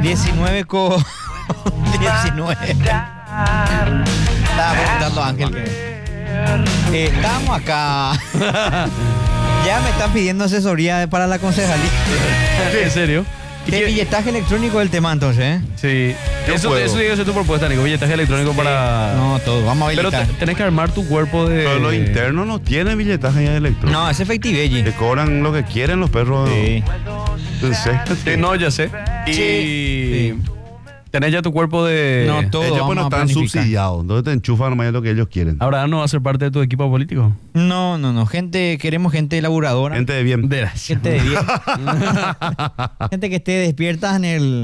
19 con 19. Estaba preguntando a Ángel que estamos acá. Ya me están pidiendo asesoría para la concejalía. ¿En serio? ¿Qué billetaje electrónico del tema entonces? Sí. Eso tiene que ser tu propuesta, Nico. Billetaje electrónico para... No, todo. Vamos a habilitar. Pero tenés que armar tu cuerpo de... Pero los internos no tienen billetaje ya electrónico. No, es efectivelli. Te cobran lo que quieren los perros. Sí. Sí, no, ya sé. Y... Sí. Tenés ya tu cuerpo de... No, todo. Ellos vamos no a están planificar. subsidiados. Entonces te enchufan nomás lo que ellos quieren. Ahora no va a ser parte de tu equipo político. No. Queremos gente laburadora. Gente de bien. Gente de bien. Gente que esté despierta en el...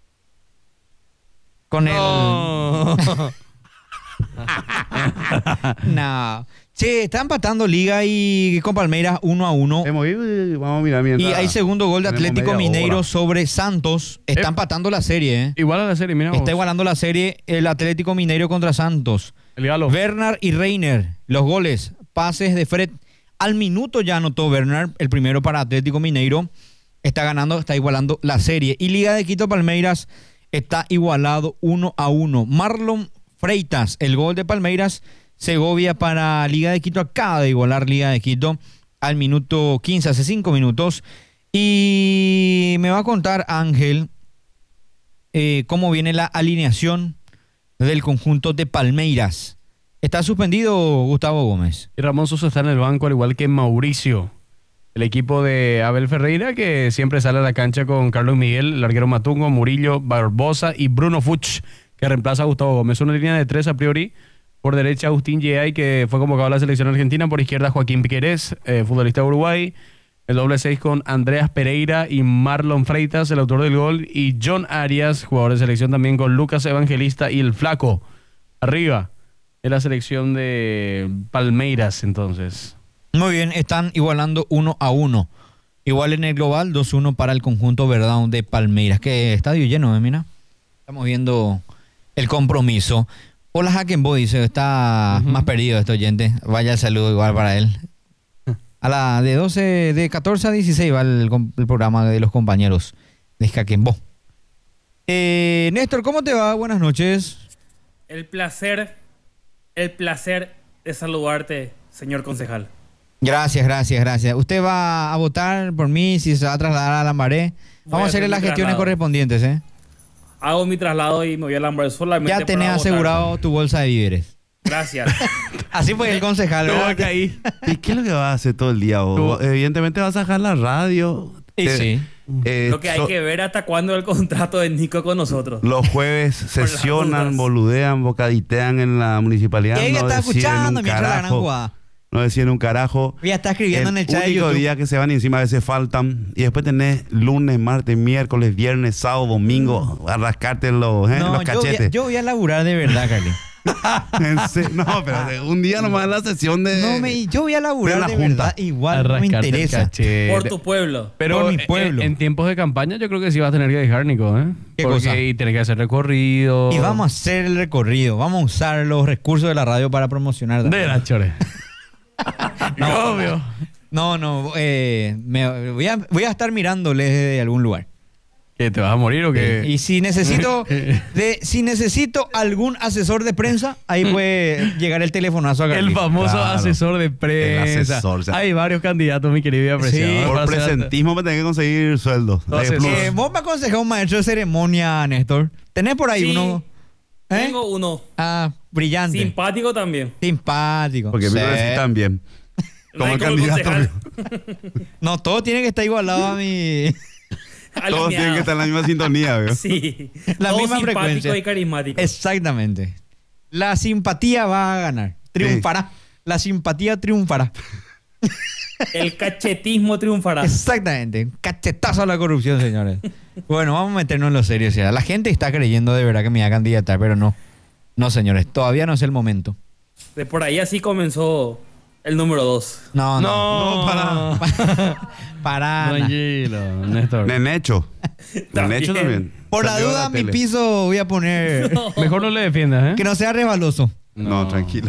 Con el... No. Che, está empatando Liga y con Palmeiras 1-1. Hemos ido y vamos a mirar mientras. Y hay segundo gol de tenemos Atlético media Mineiro hora. sobre Santos. Está empatando la serie, ¿eh? Igual a la serie, mira vos. Está igualando la serie el Atlético Mineiro contra Santos. El Galo. Bernard y Reiner, los goles, pases de Fred. Al minuto ya anotó Bernard, el primero para Atlético Mineiro. Está ganando, está igualando la serie. Y Liga de Quito Palmeiras está igualado 1-1. Marlon Freitas, el gol de Palmeiras. Segovia para Liga de Quito. Acaba de igualar Liga de Quito al minuto 15, hace 5 minutos. Y me va a contar Ángel cómo viene la alineación del conjunto de Palmeiras. Está suspendido Gustavo Gómez. Y Ramón Sosa está en el banco, al igual que Mauricio. El equipo de Abel Ferreira, que siempre sale a la cancha con Carlos Miguel, el arquero Matungo, Murillo, Barbosa y Bruno Fuchs, que reemplaza a Gustavo Gómez. Una línea de 3 a priori. Por derecha, Agustín Yeay, que fue convocado a la selección argentina. Por izquierda, Joaquín Piquerés, futbolista de Uruguay. El doble 6 con Andreas Pereira y Marlon Freitas, el autor del gol. Y John Arias, jugador de selección también, con Lucas Evangelista y el Flaco. Arriba, en la selección de Palmeiras, entonces. Muy bien, están igualando 1-1. Igual en el global, 2-1 para el conjunto Verdão de Palmeiras. Que estadio lleno, mira. Estamos viendo el compromiso. Hola Hackenbo, dice, está más perdido este oyente. Vaya el saludo igual para él. A la de 14 a 16 va el programa de los compañeros de Hackenbo. Néstor, ¿cómo te va? Buenas noches. El placer de saludarte, señor concejal. Gracias. ¿Usted va a votar por mí si se va a trasladar a Lambaré? Vamos a hacerle las gestiones correspondientes, ¿eh? Hago mi traslado y me voy a Lambaré solamente Ya tenés para asegurado votar. tu bolsa de víveres. Gracias. Así fue el concejal, Todo ¿verdad? acá ahí. ¿Y qué es lo que vas a hacer todo el día vos? Evidentemente vas a sacar la radio. Y sí. Lo que hay que ver hasta cuándo el contrato de Nico con nosotros. Los jueves sesionan, dudas. boludean, bocaditean en la municipalidad. Y ella no está deciden escuchando un mientras la gran carajo. jugada. No deciden un carajo. Ya está escribiendo en el chat de único YouTube. día que se van encima a veces faltan. Y después tenés lunes, martes, miércoles, viernes, sábado, domingo. A rascarte los cachetes. Yo voy a laburar de verdad, Carly. No, pero un día nomás la sesión de... Yo voy a laburar de la de junta. verdad. Igual no me Rascarte el interesa. cachete. Por tu pueblo. Pero Por mi pueblo. En tiempos de campaña yo creo que sí vas a tener que dejar, Nico, ¿eh? ¿Qué Porque cosa? y tenés que hacer recorrido. Y vamos a hacer el recorrido. Vamos a usar los recursos de la radio para promocionar. De la chore. No, obvio. No. Voy a estar mirándoles desde algún lugar. ¿Qué, te vas a morir o qué? Y si necesito algún asesor de prensa, ahí puede llegar el telefonazo a El Carlito. famoso Claro. asesor de prensa. El asesor, o sea. Hay varios candidatos, mi querido y apreciado. Sí. Por para ser- presentismo me tenés que conseguir sueldos. Entonces, Plus. Vos me aconsejás un maestro de ceremonia, Néstor. ¿Tenés por ahí Sí. uno? ¿Eh? Tengo uno Brillante. simpático también. Simpático. Porque Sí. me lo necesitan bien. Como el No hay candidato. concejal. No, todo tiene que estar igualado a mi... Todos tienen que estar en la misma sintonía, ¿veo? Sí. La Todo misma simpático frecuencia. y carismático. Exactamente. La simpatía va a ganar. Triunfará. La simpatía triunfará. El cachetismo triunfará. Exactamente. Cachetazo a la corrupción, señores. Bueno, vamos a meternos en lo serio. O sea, la gente está creyendo de verdad que me va a candidatar, pero no. No, señores. Todavía no es el momento. De por ahí así comenzó el número 2. No. No, Para. Tranquilo, Néstor. Nenecho. Nenecho también. Por la Salió de duda, mi tele. piso voy a poner... Mejor no le defiendas, ¿eh? Que no sea resbaloso. No, tranquilo.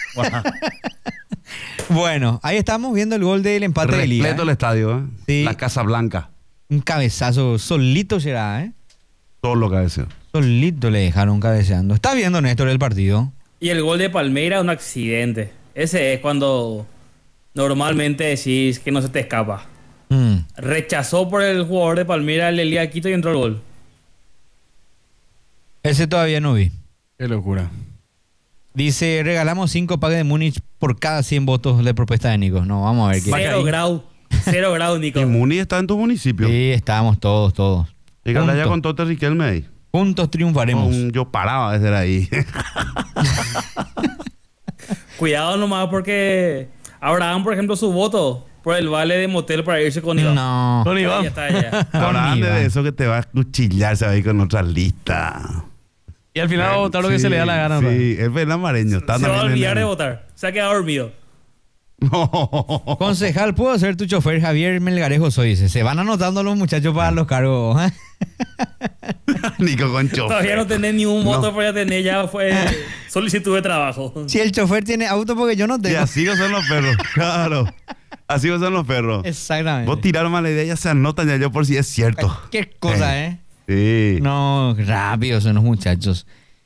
Bueno, ahí estamos viendo el gol del empate de liga. Repleto el estadio, ¿eh? Sí. La Casa Blanca. Un cabezazo solito será, ¿eh? Solo cabeceo. Solito le dejaron cabeceando. ¿Está viendo, Néstor, el partido? Y el gol de Palmeiras es un accidente. Ese es cuando normalmente decís que no se te escapa. Rechazó por el jugador de Palmeiras, el Elías Quito, y entró el gol. Ese todavía no vi. Qué locura. Dice, regalamos 5 pagues de Múnich por cada 100 votos de propuesta de Nico. No, vamos a ver qué. 0 grados, Nico. ¿Y Muni está en tu municipio? Sí, estábamos todos. Y que habla ya Juntos. con Tote Riquelme ahí. Juntos triunfaremos. Yo paraba desde ahí. Cuidado nomás porque Abraham, por ejemplo, su voto por el vale de motel para irse con Iván. No. Con Iván. Ya está, ya. Ahora ande Iván. de eso que te va a cuchillar, se va a ir con otra lista. Y al final va a votar lo que Sí, se le da la gana. ¿no? Sí, es Fernán Mareño. Está Se va a también olvidar en de el- votar. Se ha quedado dormido. No. Concejal, ¿puedo ser tu chofer? Javier Melgarejo soy, dice. Se van anotando los muchachos para los cargos. ¿Eh? Nico con chofer. Todavía no tenés ni un voto, No. pero ya tenés, ya fue solicitud de trabajo. Si el chofer tiene auto, porque yo no Y tengo. así no son los perros. Claro. Así no son los perros. Exactamente. Vos tiraron mala idea, ya se anotan ya yo por si es cierto. Qué cosa, ¿eh? Sí. No, rápidos son los muchachos.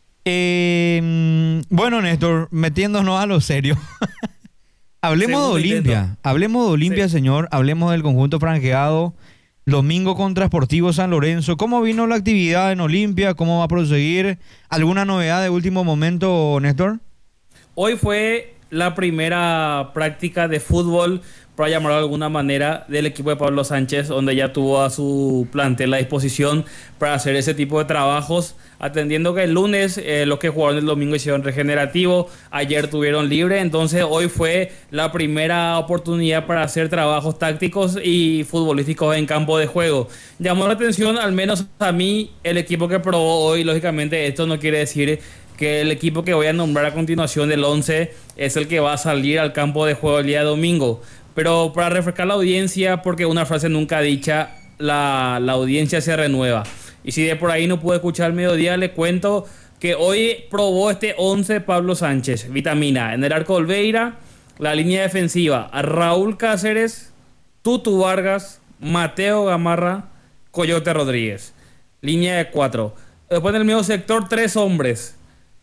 Bueno, Néstor, metiéndonos a lo serio. Hablemos Segundo de Olimpia. intento. Hablemos de Olimpia, Sí. señor. Hablemos del conjunto franqueado. Domingo contra Sportivo San Lorenzo. ¿Cómo vino la actividad en Olimpia? ¿Cómo va a proseguir? ¿Alguna novedad de último momento, Néstor? Hoy fue la primera práctica de fútbol, para llamarlo de alguna manera, del equipo de Pablo Sánchez, donde ya tuvo a su plantel a disposición para hacer ese tipo de trabajos, atendiendo que el lunes los que jugaron el domingo hicieron regenerativo, ayer tuvieron libre, entonces hoy fue la primera oportunidad para hacer trabajos tácticos y futbolísticos en campo de juego. Llamó la atención, al menos a mí, el equipo que probó hoy. Lógicamente esto no quiere decir que el equipo que voy a nombrar a continuación del 11 es el que va a salir al campo de juego el día domingo. Pero para refrescar la audiencia, porque una frase nunca dicha, la audiencia se renueva. Y si de por ahí no pude escuchar al mediodía, le cuento que hoy probó este 11 Pablo Sánchez. Vitamina. En el arco Olveira, la línea defensiva, a Raúl Cáceres, Tutu Vargas, Mateo Gamarra, Coyote Rodríguez. Línea de 4. Después en el medio sector, 3 hombres.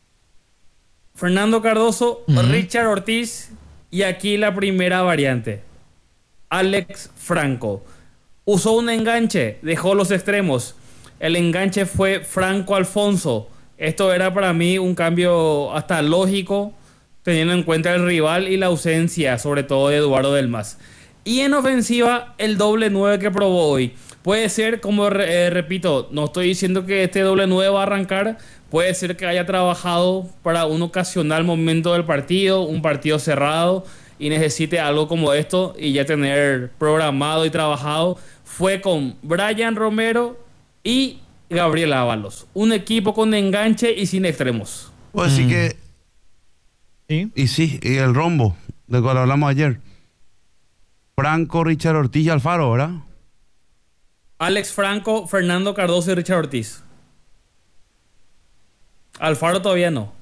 Fernando Cardoso, Richard Ortiz y aquí la primera variante, Alex Franco. Usó un enganche, dejó los extremos. El enganche fue Franco Alfonso. Esto era para mí un cambio hasta lógico, teniendo en cuenta el rival y la ausencia, sobre todo de Eduardo Delmas. Y en ofensiva, el doble 9 que probó hoy. Puede ser, como repito, no estoy diciendo que este doble 9 va a arrancar. Puede ser que haya trabajado para un ocasional momento del partido, un partido cerrado, y necesite algo como esto y ya tener programado y trabajado. Fue con Brian Romero y Gabriel Ábalos. Un equipo con enganche y sin extremos. Pues sí que. Sí. Y sí, y el rombo, del cual hablamos ayer. Franco, Richard Ortiz y Alfaro, ¿verdad? Alex Franco, Fernando Cardoso y Richard Ortiz. Alfaro todavía no.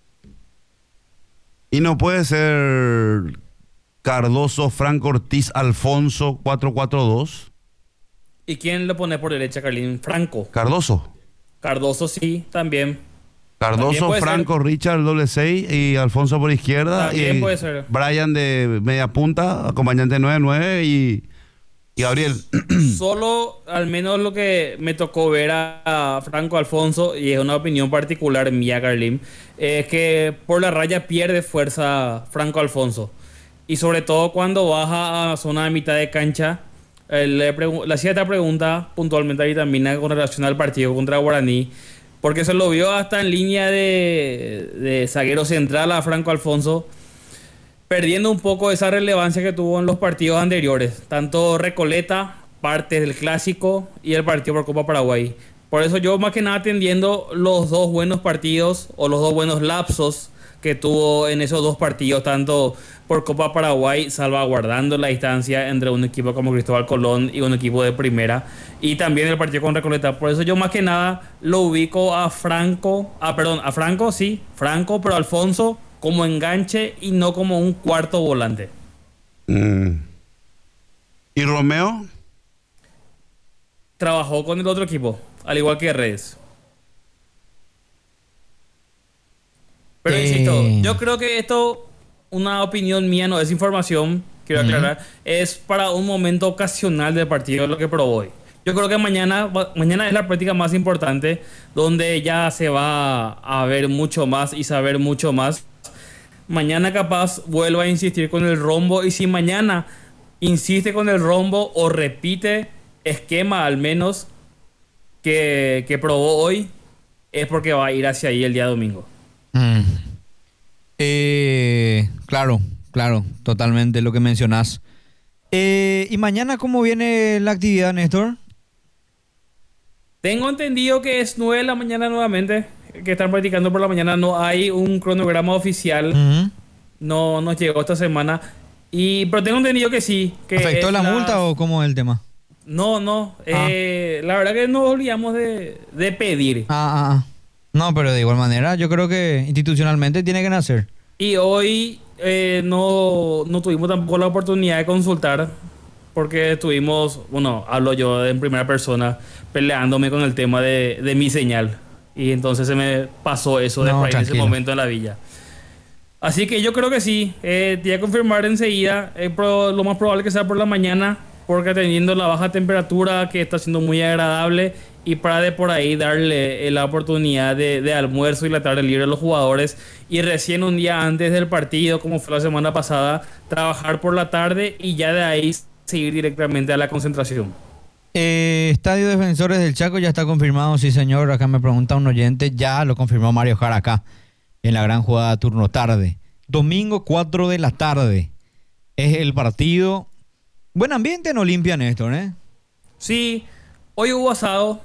Y no puede ser Cardoso, Franco, Ortiz, Alfonso, 4-4-2. ¿Y quién le pone por derecha, Carlín? Franco. Cardoso. Cardoso sí, también. También Cardoso, puede Franco, Richard, doble 6 y Alfonso por izquierda. También y puede ser. Brian de media punta, acompañante 9-9 y Gabriel. Solo, al menos lo que me tocó ver a Franco Alfonso, y es una opinión particular mía, Carlín, es que por la raya pierde fuerza Franco Alfonso. Y sobre todo cuando baja a zona de mitad de cancha, le hacía esta pregunta puntualmente a Vitamina con relación al partido contra Guaraní, porque se lo vio hasta en línea de zaguero central a Franco Alfonso, perdiendo un poco esa relevancia que tuvo en los partidos anteriores, tanto Recoleta, parte del Clásico y el partido por Copa Paraguay. Por eso yo más que nada atendiendo los dos buenos partidos o los dos buenos lapsos que tuvo en esos dos partidos, tanto por Copa Paraguay, salvaguardando la distancia entre un equipo como Cristóbal Colón y un equipo de primera, y también el partido con Recoleta. Por eso yo más que nada lo ubico a Franco, Franco, pero Alfonso como enganche y no como un cuarto volante. ¿Y Romeo? Trabajó con el otro equipo, al igual que Redes. Pero insisto, yo creo que esto, una opinión mía, no es información, quiero aclarar, es para un momento ocasional del partido lo que probó hoy. Yo creo que mañana es la práctica más importante, donde ya se va a ver mucho más y saber mucho más. Mañana capaz vuelva a insistir con el rombo, y si mañana insiste con el rombo o repite esquema al menos que probó hoy, es porque va a ir hacia ahí el día domingo. Claro, totalmente lo que mencionás. ¿Y mañana cómo viene la actividad, Néstor? Tengo entendido que es 9 de la mañana nuevamente, que están practicando por la mañana. No hay un cronograma oficial. No nos llegó esta semana. Pero tengo entendido que sí. Que ¿afectó la multa o cómo es el tema? No. La verdad que nos olvidamos de pedir. No, pero de igual manera yo creo que institucionalmente tiene que nacer. Y hoy no tuvimos tampoco la oportunidad de consultar, porque estuvimos, hablo yo en primera persona, peleándome con el tema de mi señal. Y entonces se me pasó eso en ese momento en la villa. Así que yo creo que sí. Te voy a confirmar enseguida. Lo más probable que sea por la mañana, porque teniendo la baja temperatura que está siendo muy agradable, y para de por ahí darle la oportunidad de almuerzo y la tarde libre a los jugadores, y recién un día antes del partido, como fue la semana pasada, trabajar por la tarde y ya de ahí seguir directamente a la concentración. Estadio Defensores del Chaco ya está confirmado, sí señor. Acá me pregunta un oyente, ya lo confirmó Mario Jara acá en la gran jugada turno tarde. Domingo 4 de la tarde es el partido. Buen ambiente en Olimpia, Néstor, ¿eh? Sí, hoy hubo asado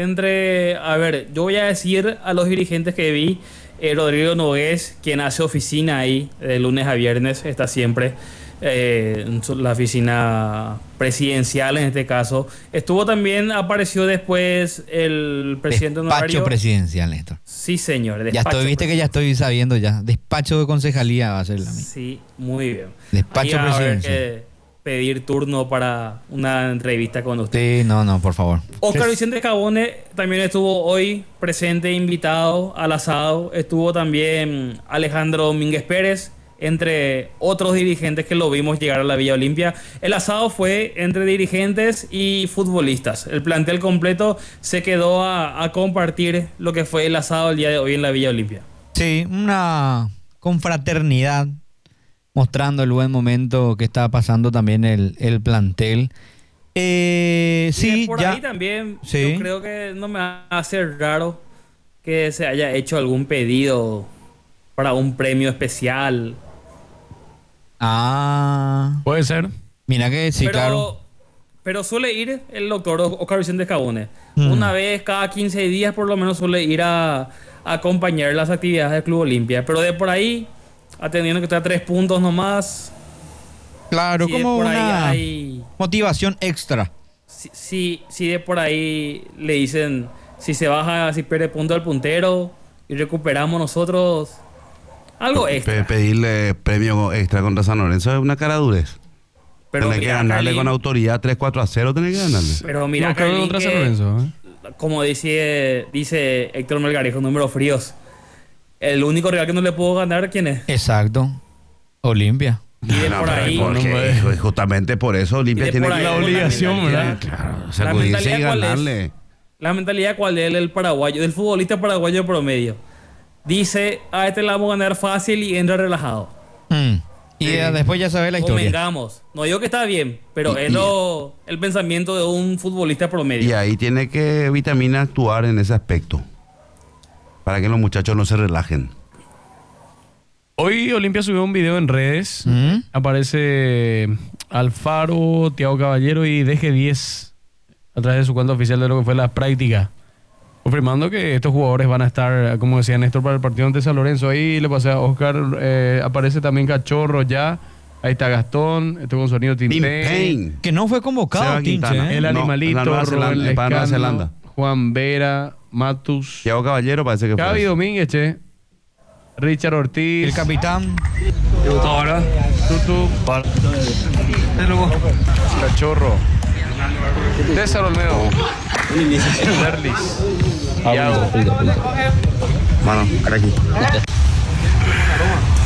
yo voy a decir a los dirigentes que vi. Rodrigo Nogués, quien hace oficina ahí de lunes a viernes, está siempre en la oficina presidencial en este caso. Apareció después el presidente honorario. Despacho presidencial, Néstor. Sí, señor. Ya estoy sabiendo ya. Despacho de concejalía va a ser la misma. Sí, muy bien. Despacho presidencial. Pedir turno para una entrevista con usted. Sí, no, por favor. Oscar Vicente Cabone también estuvo hoy presente, invitado al asado. Estuvo también Alejandro Domínguez Pérez, entre otros dirigentes que lo vimos llegar a la Villa Olimpia. El asado fue entre dirigentes y futbolistas. El plantel completo se quedó a compartir lo que fue el asado el día de hoy en la Villa Olimpia. Sí, una confraternidad, mostrando el buen momento que está pasando también el plantel. Sí, por ahí también, sí. Yo creo que no me va a hacer raro que se haya hecho algún pedido para un premio especial. Puede ser. Mira que sí, claro. Pero suele ir el doctor Oscar Vicente Cabone. Una vez cada 15 días por lo menos suele ir a acompañar las actividades del Club Olimpia. Pero de por ahí, atendiendo que está a 3 puntos nomás. Claro, si como una motivación extra. Si de por ahí le dicen, si se baja, si pierde punto al puntero y recuperamos nosotros, algo extra. Pedirle premio extra contra San Lorenzo es una caradurez. Pero tenés que ganarle con autoridad 3-4-0, tenés que ganarle. Pero mira, contra San Lorenzo, como dice Héctor Melgarejo, números fríos. El único rival que no le puedo ganar, ¿quién es? Exacto, Olimpia. Y de por ahí, justamente por eso Olimpia tiene la obligación, ¿verdad? Claro, sacudirse y ganarle. La mentalidad, ¿cuál es? El paraguayo, del futbolista paraguayo promedio. Dice, a este le vamos a ganar fácil y entra relajado. Y después ya sabes la historia. Convengamos. No digo que está bien, pero es el pensamiento de un futbolista promedio. Y ahí tiene que Vitamina actuar en ese aspecto, para que los muchachos no se relajen. Hoy Olimpia subió un video en redes. Aparece Alfaro, Thiago Caballero y DG10 a través de su cuenta oficial de lo que fue la práctica, confirmando que estos jugadores van a estar, como decía Néstor, para el partido ante San Lorenzo. Ahí le pasé a Oscar, aparece también Cachorro ya. Ahí está Gastón, esto con sonido Tintén. Que no fue convocado, El Animalito, para Nueva Zelanda. Juan Vera, Matus. Thiago Caballero parece que fue. Gaby Domínguez, Richard Ortiz. El capitán. Ahora. Tutu. Cachorro. César Olmedo. Derlis. Iago. Mano, aquí.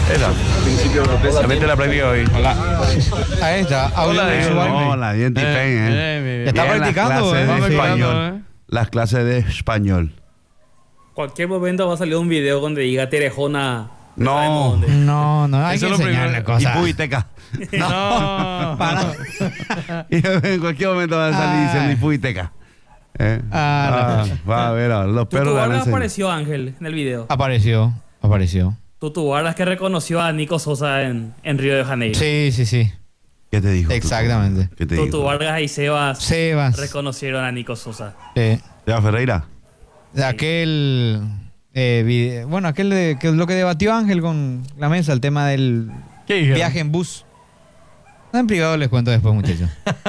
Era. Vete a la práctica hoy. Ahí está. Audio Hola, visual. Hola, bien Tipen, Está Bien, practicando, las clases Vamos de mejorando, español. Las clases de español. Cualquier momento va a salir un video donde diga Terejona. No. sabemos dónde. No, no, hay Eso que es lo enseñarle primero. Y cosas. Puiteca. No. Para. Y en cualquier momento van a salir diciendo Ay. y Puiteca. Ah, Va a ver, los Tutu perros van a Vargas enseñar. apareció, Ángel, en el video. Apareció. Tutu Vargas que reconoció a Nico Sosa en Río de Janeiro. Sí. ¿Qué te dijo? Exactamente. ¿Qué te Tutu dijo? Vargas y Sebas Sebas. reconocieron a Nico Sosa. Seba Ferreira. Aquel. Bueno, que es lo que debatió Ángel con la mesa, el tema del ¿Qué dijeron? viaje en bus. En privado les cuento después, muchachos.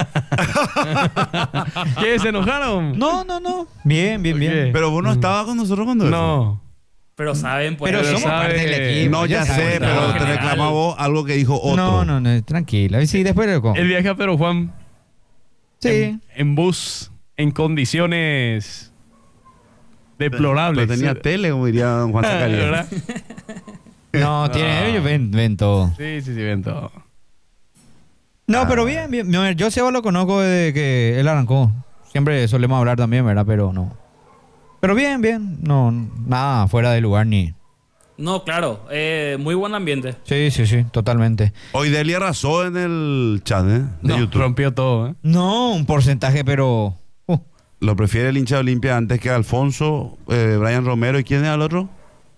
¿Qué? ¿Se enojaron? No. Bien. qué? Pero vos no estabas con nosotros cuando eso. No. Pero saben, pues. Pero somos sabe- parte del equipo. No, ya sé, saben. pero te general. reclama vos algo que dijo otro. No, tranquila. Sí, después le El viaje a Pedro Juan Sí. en bus, en condiciones deplorables. Pero tenía tele, como diría don Juan Zacarías. ¿Verdad? No, ellos ven todo. Sí, ven todo. No, pero bien. No, yo a Seba lo conozco desde que él arrancó. Siempre solemos hablar también, ¿verdad? Pero no. Pero bien. No, nada fuera de lugar ni. No, claro. Muy buen ambiente. Sí, totalmente. Hoy Deli arrasó en el chat, de No, YouTube. rompió todo, ¿eh? No, un porcentaje, pero. Lo prefiere el hincha de Olimpia antes que Alfonso, Brian Romero. ¿Y quién es el otro?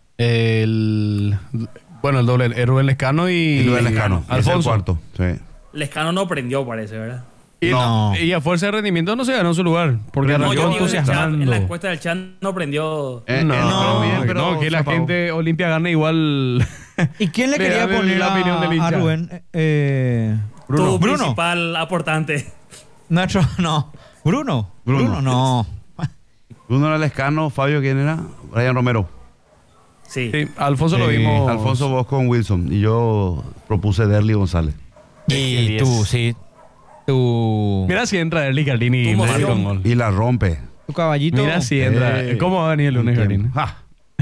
Bueno, el doble, Rubén Lescano Y Luis Lescano. Es el Alfonso. cuarto. Sí. Lescano no prendió, parece, ¿verdad? Y, No. y a fuerza de rendimiento no se ganó su lugar. Porque No, arrancó yo digo, entusiasmando. en la encuesta del chat no prendió. No, bien, pero no, que se la apagó. gente Olimpia gane igual. ¿Y quién le Le quería da poner la opinión del a hincha. Rubén? Tu Bruno. principal aportante. Nuestro, no. Bruno, no. Uno era Lescano, Fabio, ¿quién era? Brian Romero. Sí. Sí, Alfonso lo vimos. Alfonso vos con Wilson. Y yo propuse Derly González. Y tú, sí. Mira si entra Erly Cardini Tu y moción. marca un gol. Y la rompe. Tu caballito. Mira si entra. ¿Cómo va a venir el lunes, Cardini? Ja,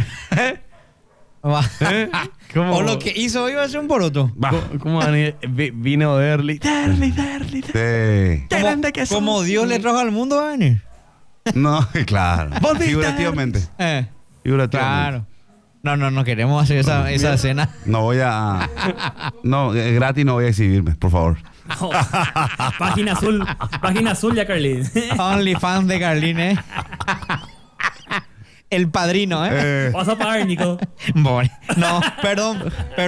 Va. ¿Eh? ¿Cómo? O lo que hizo hoy va a ser un poroto. va. ¿Cómo va a venir? Vino Derly. Derly. Sí. Grande que Como sos. Dios le trajo al mundo va a venir. No, claro. Vos viste Figurativamente. Figurativamente. Claro. No queremos hacer esa escena. No voy a. No, gratis no voy a exhibirme, por favor. No. Página azul ya, Carly. OnlyFans de Carline. El padrino, ¿eh? Vas a pagar, Nico. Bueno, no, perdón.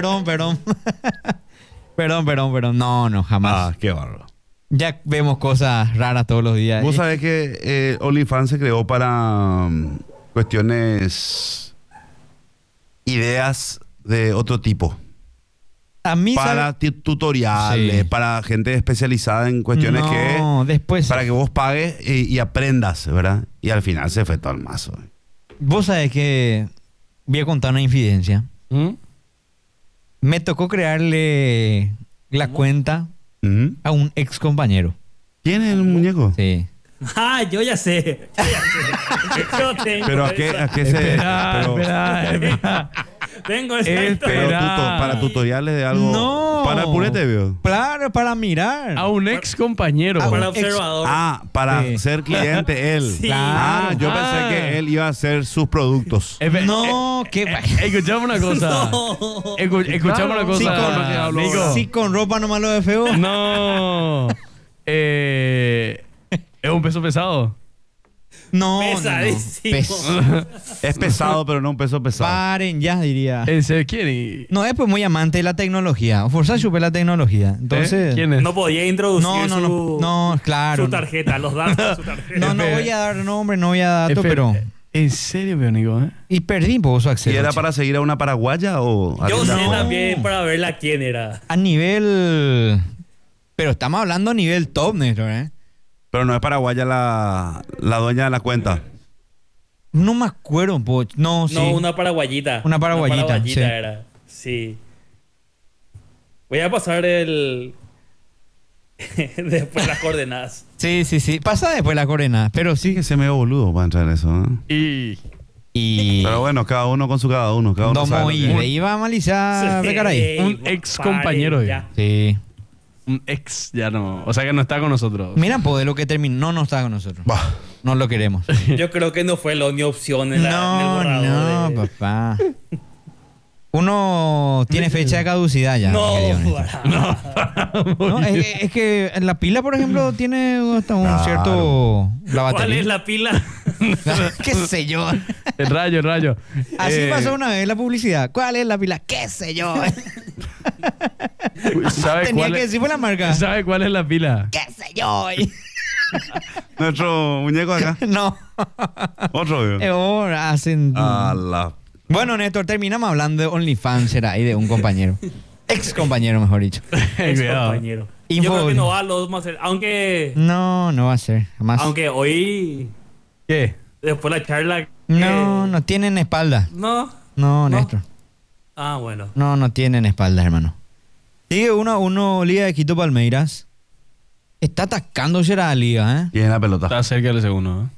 Perdón. No, jamás. Qué bárbaro. Ya vemos cosas raras todos los días. Vos sabés que OnlyFans se creó para cuestiones, ideas de otro tipo. A mí Para tutoriales, Sí. para gente especializada en cuestiones después. para que vos pagues y aprendas, ¿verdad? Y al final se fue todo al mazo. Vos sabés que voy a contar una infidencia. ¿Mm? Me tocó crearle la cuenta Ujú. a un ex compañero. ¿Quién es el muñeco? Sí. Ah, yo ya sé. Yo tengo Pero esa. a qué se. Espera. Tengo esa Espera. historia. Para tutoriales de algo. No. Para el purete, vio. Claro, para mirar. A un ex compañero. A un Para ex- observador. Para Sí. ser cliente él. Sí. Yo Ah. pensé que él iba a hacer sus productos. No, qué Escuchamos una cosa. No. Escuchamos una cosa. Sí, con- Nico. Sí, con ropa nomás lo de feo. No. Es un peso pesado. No, Pesadísimo. Es pesado, pero no un peso pesado. Paren ya, diría. ¿En serio quién? ¿Y- No, es pues muy amante de la tecnología. Forzar chupé la tecnología. Entonces. ¿Quién es? No podía introducir No, claro. su tarjeta, los datos de su tarjeta. No voy a dar nombre, no voy a dar datos, Efe- pero. En serio, veo, Nico, ¿eh? Y perdí por su ¿Y acceso. era para seguir a una paraguaya o Yo alguna- sé No. también para verla quién era. A nivel. Pero estamos hablando a nivel top, Néstor, ¿eh? Pero no es paraguaya la dueña de la cuenta. No me acuerdo, No, sí. No, una paraguayita. Una paraguayita, sí. era. Sí. Voy a pasar el. Después las coordenadas. Sí. Pasa después la coordenada, pero Sí sí. que se me ve boludo para entrar en eso. ¿eh? Y Y Pero bueno, cada uno con su cada uno. Cada uno Domo sabe y lo que- le iba a malizar Recaray. Un ex compañero. Ya. Sí. Un ex, ya no. O sea que no está con nosotros. Mira, pues de lo que terminó, no está con nosotros. Bah. No lo queremos. Yo creo que no fue la única opción en, en el borrador. No, papá. Uno tiene fecha de caducidad ya. No, querido Néstor. No, es que en la pila, por ejemplo, tiene hasta un Claro. cierto... La ¿Cuál batería. es la pila? ¿Qué sé yo? El rayo. Así pasó una vez la publicidad. ¿Cuál es la pila? ¿Qué sé yo? ¿Sabe Tenía cuál que es? decir por la marca. ¿Sabe cuál es la pila? ¿Qué sé yo? Nuestro muñeco acá. No. Otro, vio. Ahora hacen... A la... Bueno, Néstor, terminamos hablando de OnlyFans, era ahí de un compañero. Ex compañero, mejor dicho. Ex Cuidado. compañero. Info- Yo creo que no va, lo vamos a hacer. Aunque No va a ser, jamás. hoy, ¿Qué? después de la charla... No tienen espalda. No. No, No. Néstor. Ah, bueno. No tienen espalda, hermano. Sigue uno Liga de Quito Palmeiras. Está atacándose a la liga, ¿eh? Y en la pelota. Está cerca del segundo. ¿Eh?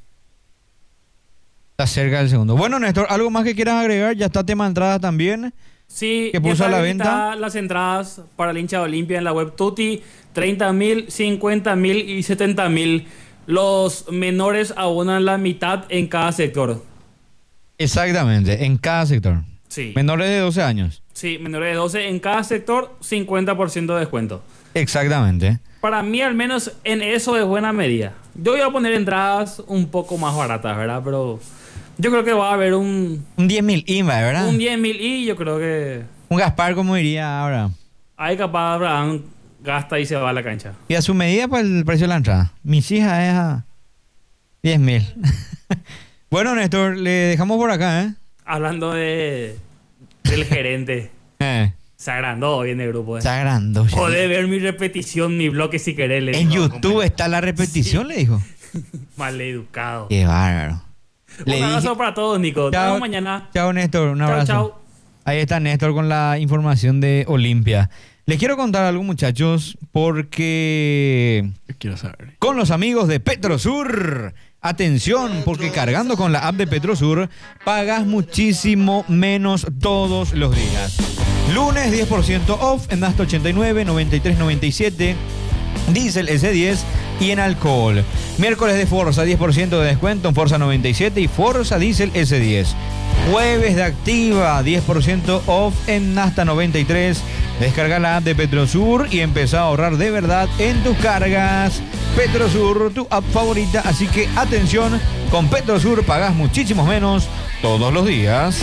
Está cerca del segundo. Bueno, Néstor, ¿algo más que quieras agregar? Ya está tema de entradas también. Sí, ¿Que ya puso está a la habilitada venta? las entradas para el hincha de Olimpia en la web Tuti, 30.000, 50.000 y 70.000. Los menores abonan la mitad en cada sector. Exactamente, en cada sector. Sí. Menores de 12 años. Sí, menores de 12 en cada sector, 50% de descuento. Exactamente. Para mí, al menos en eso es buena medida. Yo voy a poner entradas un poco más baratas, ¿verdad? Pero yo creo que va a haber un 10.000 IMA, ¿verdad? 10.000 y yo creo que Un Gaspar, como diría ahora. ahí capaz Abraham gasta y se va a la cancha. Y a su medida para el precio de la entrada. Mis hijas es a 10.000. Bueno, Néstor, le dejamos por acá, ¿eh? Hablando del gerente, se agrandó hoy en el grupo. Está agrandó. Podés ver mi repetición, mi bloque si querés. le En digo, YouTube compañero. está la repetición, le dijo. Maleducado. Qué bárbaro. Un abrazo para todos, Nico. Nos Chao, vemos mañana. Chao, Néstor. Un Chao, abrazo. chao. Ahí está Néstor con la información de Olimpia. Les quiero contar algo, muchachos, porque Quiero saber. con los amigos de Petrosur, atención, porque cargando con la app de Petrosur pagas muchísimo menos todos los días. Lunes 10% off en Nasta 89, 93, 97, Diesel S10 y en alcohol. Miércoles de Forza 10% de descuento en Forza 97 y Forza Diesel S10. Jueves de Activa 10% off en Nasta 93. Descarga la app de Petrosur y empezá a ahorrar de verdad en tus cargas. Petrosur, tu app favorita, así que atención, con Petrosur pagás muchísimo menos todos los días.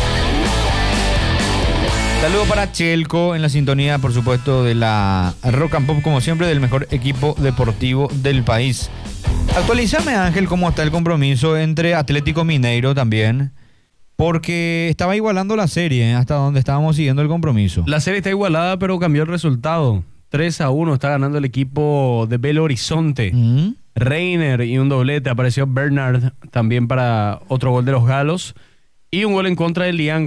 Saludo para Chelco en la sintonía, por supuesto, de la Rock and Pop, como siempre, del mejor equipo deportivo del país. Actualízame, Ángel, cómo está el compromiso entre Atlético Mineiro también, porque estaba igualando la serie hasta donde estábamos siguiendo el compromiso. La serie está igualada, pero cambió el resultado. 3-1 está ganando el equipo de Belo Horizonte. ¿Mm? Reiner y un doblete. Apareció Bernard también para otro gol de los galos. Y un gol en contra de Lian